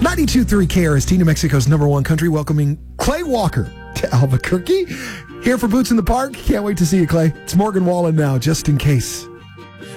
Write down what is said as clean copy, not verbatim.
92.3 KRST, New Mexico's number one country, welcoming Clay Walker to Albuquerque. Here for Boots in the Park. Can't wait to see you, Clay. It's Morgan Wallen now, just in case.